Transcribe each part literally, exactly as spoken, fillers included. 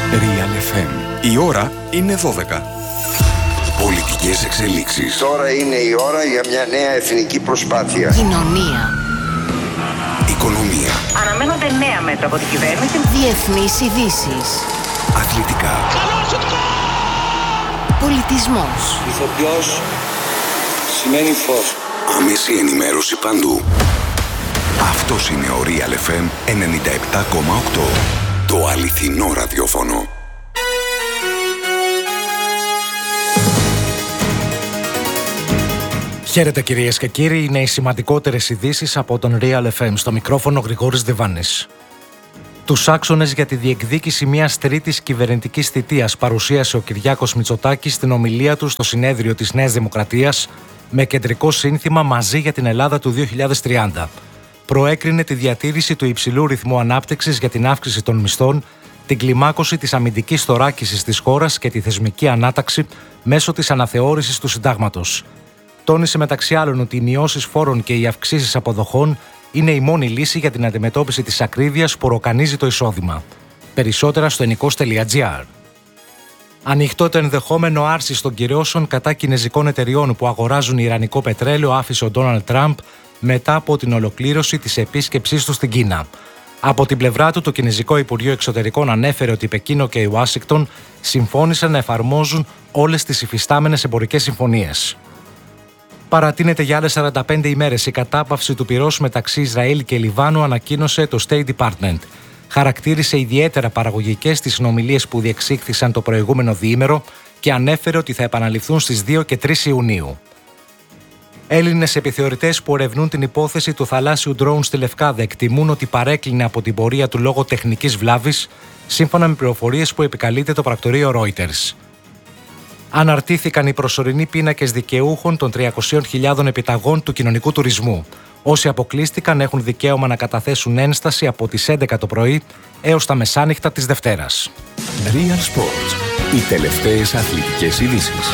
Real εφ εμ. Η ώρα είναι δώδεκα. Πολιτικές εξελίξεις. Τώρα είναι η ώρα για μια νέα εθνική προσπάθεια. Κοινωνία. Οικονομία. Αναμένονται νέα μέτρα από την κυβέρνηση. Διεθνείς ειδήσεις. Αθλητικά. Πολιτισμός. Ηθοποιός σημαίνει φως. Άμεση ενημέρωση παντού. Αυτός είναι ο Real εφ εμ ενενήντα επτά κόμμα οκτώ. Το αληθινό ραδιόφωνο. Χαίρετε κυρίες και κύριοι, είναι οι σημαντικότερες ειδήσεις από τον Real εφ εμ. Στο μικρόφωνο Γρηγόρης Διβάνης. Τους άξονες για τη διεκδίκηση μιας τρίτης κυβερνητικής θητείας παρουσίασε ο Κυριάκος Μητσοτάκης στην ομιλία του στο συνέδριο της Νέας Δημοκρατίας με κεντρικό σύνθημα «Μαζί για την Ελλάδα του δύο χιλιάδες τριάντα». Προέκρινε τη διατήρηση του υψηλού ρυθμού ανάπτυξης για την αύξηση των μισθών, την κλιμάκωση της αμυντικής θωράκισης της χώρας και τη θεσμική ανάταξη μέσω της αναθεώρησης του συντάγματος. Τόνισε μεταξύ άλλων ότι οι μειώσεις φόρων και οι αυξήσεις αποδοχών είναι η μόνη λύση για την αντιμετώπιση της ακρίβειας που ροκανίζει το εισόδημα. Περισσότερα στο ενικός τελεία τζι άρ. Ανοιχτό το ενδεχόμενο άρσης των κυρώσεων κατά κινεζικών εταιριών που αγοράζουν ιρανικό πετρέλαιο άφησε ο Ντόναλντ Τραμπ μετά από την ολοκλήρωση της επίσκεψής του στην Κίνα. Από την πλευρά του, το Κινεζικό Υπουργείο Εξωτερικών ανέφερε ότι η Πεκίνο και η Ουάσιγκτον συμφώνησαν να εφαρμόζουν όλες τις υφιστάμενες εμπορικές συμφωνίες. Παρατείνεται για άλλες σαράντα πέντε ημέρες η κατάπαυση του πυρός μεταξύ Ισραήλ και Λιβάνου, ανακοίνωσε το State Department. Χαρακτήρισε ιδιαίτερα παραγωγικές τις συνομιλίες που διεξήχθησαν το προηγούμενο διήμερο και ανέφερε ότι θα επαναληφθούν στις δύο και τρεις Ιουνίου. Έλληνες επιθεωρητές που ερευνούν την υπόθεση του θαλάσσιου ντρόουν στη Λευκάδα εκτιμούν ότι παρέκλεινε από την πορεία του λόγω τεχνικής βλάβης, σύμφωνα με πληροφορίες που επικαλείται το πρακτορείο Reuters. Αναρτήθηκαν οι προσωρινοί πίνακες δικαιούχων των τριακοσίων χιλιάδων επιταγών του κοινωνικού τουρισμού. Όσοι αποκλείστηκαν έχουν δικαίωμα να καταθέσουν ένσταση από τις έντεκα το πρωί έως τα μεσάνυχτα της Δευτέρας. Real Sports. Οι τελευταίες αθλητικές ειδήσεις.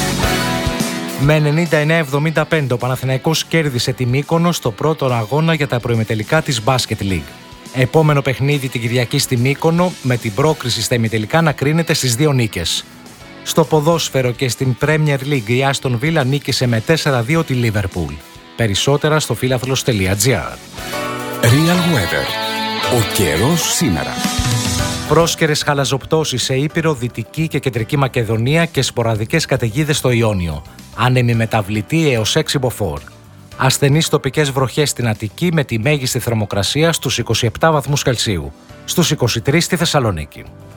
Με ενενήντα εννέα εβδομήντα πέντε ο Παναθηναϊκός κέρδισε τη Μύκονο στο πρώτο αγώνα για τα προημιτελικά της Basket League. Επόμενο παιχνίδι την Κυριακή στη Μύκονο, με την πρόκριση στα ημιτελικά να κρίνεται στις δύο νίκες. Στο ποδόσφαιρο και στην Premier League η Άστον Βίλα νίκησε με τέσσερα δύο τη Liverpool. Περισσότερα στο φίλαθλος τελεία τζι άρ. Real Weather. Ο καιρός σήμερα. Πρόσκαιρες χαλαζοπτώσεις σε Ήπειρο, Δυτική και Κεντρική Μακεδονία και σποραδικές καταιγίδες στο Ιόνιο. Άνεμη μεταβλητή έως έξι μποφόρ. Ασθενείς τοπικές βροχές στην Αττική με τη μέγιστη θερμοκρασία στους είκοσι επτά βαθμούς Κελσίου. Στους είκοσι τρεις στη Θεσσαλονίκη.